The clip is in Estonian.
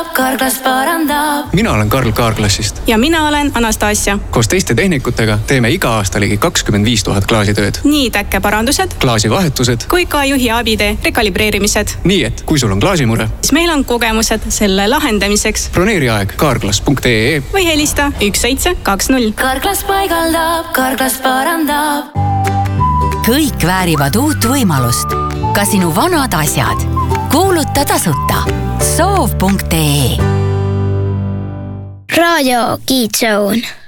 Carglass parandab. Mina olen Karl Carglassist. Ja mina olen Anastasia. Koos teiste tehnikutega teeme iga aasta ligi 25 000 klaasitööd. Nii täkkeparandused, klaasivahetused kui ka juhi abitee rekalibreerimised. Nii et kui sul on klaasimure, siis meil on kogemused selle lahendamiseks. Broneeri aeg carglass.ee või helista 1720. Carglass paigaldab, Carglass parandab. Kõik väärivad uut võimalust. Ka sinu vanad asjad. Kuuluta tasuta. Soov.ee Raadio Kids Zone.